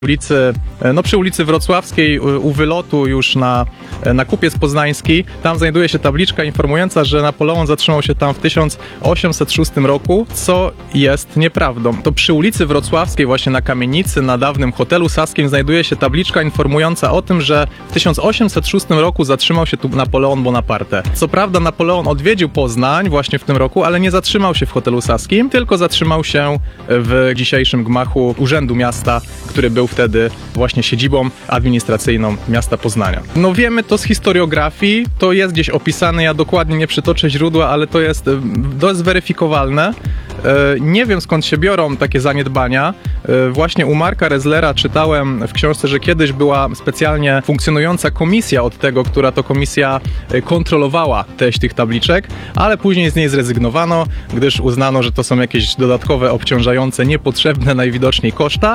przy ulicy Wrocławskiej, u wylotu już na Kupiec Poznański. Tam znajduje się tabliczka informująca, że Napoleon zatrzymał się tam w 1806 roku, co jest nieprawdą. To przy ulicy Wrocławskiej, właśnie na kamienicy, na dawnym hotelu Saskim, znajduje się tabliczka informująca o tym, że w 1806 roku zatrzymał się tu Napoleon Bonaparte. Co prawda Napoleon odwiedził Poznań właśnie w tym roku, ale nie zatrzymał się w hotelu Saskim, tylko zatrzymał się w dzisiejszym gmachu Urzędu Miasta, który był wtedy właśnie siedzibą administracyjną miasta Poznania. No wiemy to z historiografii, to jest gdzieś opisane, ja dokładnie nie przytoczę źródła, ale to jest weryfikowalne. Nie wiem, skąd się biorą takie zaniedbania. Właśnie u Marka Reslera czytałem w książce, że kiedyś była specjalnie funkcjonująca komisja od tego, która to komisja kontrolowała treść tych tabliczek, ale później z niej zrezygnowano, gdyż uznano, że to są jakieś dodatkowe, obciążające, niepotrzebne najwidoczniej koszta.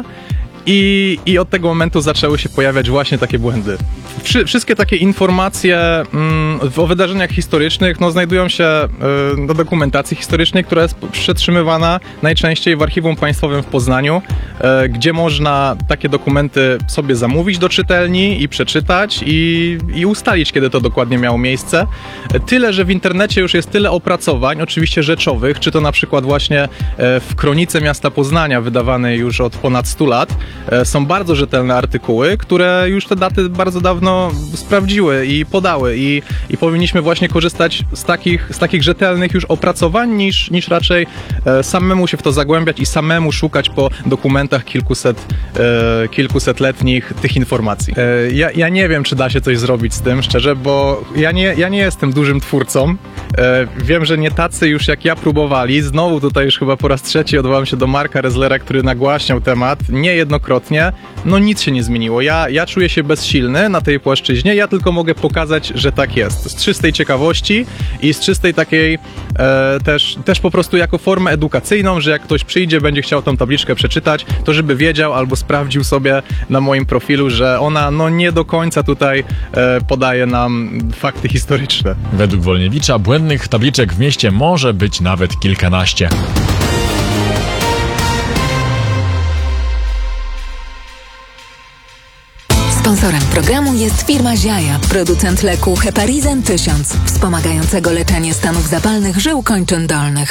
I od tego momentu zaczęły się pojawiać właśnie takie błędy. Wszystkie takie informacje o wydarzeniach historycznych znajdują się do dokumentacji historycznej, która jest przetrzymywana najczęściej w Archiwum Państwowym w Poznaniu, gdzie można takie dokumenty sobie zamówić do czytelni i przeczytać i ustalić, kiedy to dokładnie miało miejsce. Tyle, że w internecie już jest tyle opracowań, oczywiście rzeczowych, czy to na przykład właśnie w Kronice Miasta Poznania, wydawanej już od ponad 100 lat, są bardzo rzetelne artykuły, które już te daty bardzo dawno sprawdziły i podały i powinniśmy właśnie korzystać z takich rzetelnych już opracowań, niż raczej samemu się w to zagłębiać i samemu szukać po dokumentach kilkusetletnich tych informacji. Ja nie wiem, czy da się coś zrobić z tym, szczerze, bo ja nie jestem dużym twórcą. Wiem, że nie tacy już jak ja próbowali. Znowu tutaj już chyba po raz trzeci odwołam się do Marka Reslera, który nagłaśniał temat niejednokrotnie. Nic się nie zmieniło. Ja czuję się bezsilny na tej płaszczyźnie. Ja tylko mogę pokazać, że tak jest. Z czystej ciekawości i z czystej takiej też po prostu jako formę edukacyjną, że jak ktoś przyjdzie, będzie chciał tą tabliczkę przeczytać, to żeby wiedział albo sprawdził sobie na moim profilu, że ona nie do końca tutaj podaje nam fakty historyczne. Według Wolniewicza błędnych tabliczek w mieście może być nawet kilkanaście. Sponsorem programu jest firma Ziaja, producent leku Heparizan 1000, wspomagającego leczenie stanów zapalnych żył kończyn dolnych.